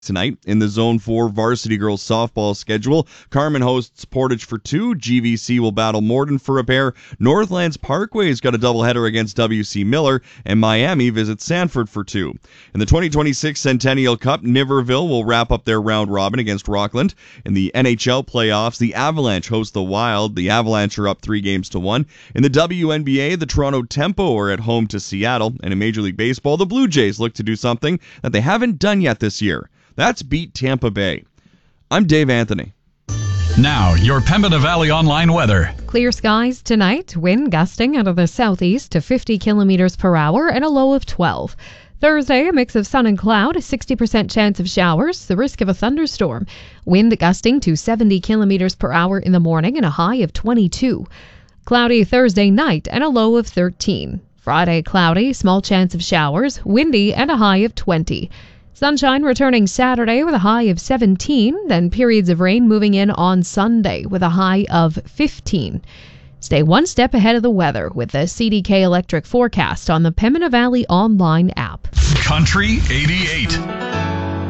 Tonight, in the Zone 4 varsity girls softball schedule, Carmen hosts Portage for 2. GVC will battle Morden for a pair. Northlands Parkway's got a doubleheader against WC Miller, and Miami visits Sanford for 2. In the 2026 Centennial Cup, Niverville will wrap up their round robin against Rockland. In the NHL playoffs, the Avalanche host the Wild. The Avalanche are up 3-1. In the WNBA, the Toronto Tempo are at home to Seattle. And in Major League Baseball, the Blue Jays look to do something that they haven't done yet this year. That's beat Tampa Bay. I'm Dave Anthony. Now, your Pembina Valley online weather. Clear skies tonight, wind gusting out of the southeast to 50 kilometers per hour and a low of 12. Thursday, a mix of sun and cloud, a 60% chance of showers, the risk of a thunderstorm. Wind gusting to 70 kilometers per hour in the morning and a high of 22. Cloudy Thursday night and a low of 13. Friday, cloudy, small chance of showers, windy and a high of 20. Sunshine returning Saturday with a high of 17, then periods of rain moving in on Sunday with a high of 15. Stay one step ahead of the weather with the CDK Electric forecast on the Pembina Valley online app. Country 88.